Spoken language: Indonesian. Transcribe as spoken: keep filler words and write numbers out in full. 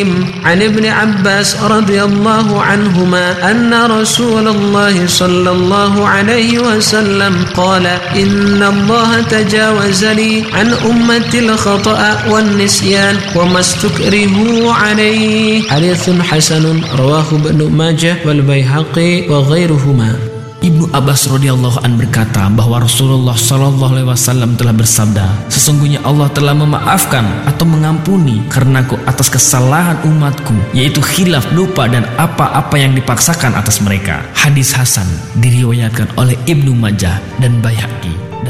عن ابن عباس رضي الله عنهما أن رسول الله صلى الله عليه وسلم قال إن الله تجاوز لي عن أمتي الخطأ والنسيان وما استكرهوا عليه. حديث حسن رواه ابن ماجه والبيهقي وغيرهما. Ibnu Abbas radhiyallahu an berkata bahwa Rasulullah shallallahu alaihi wasallam telah bersabda, sesungguhnya Allah telah memaafkan atau mengampuni karenaku atas kesalahan umatku, yaitu khilaf, lupa, dan apa-apa yang dipaksakan atas mereka. Hadis hasan diriwayatkan oleh Ibnu Majah dan Baihaqi.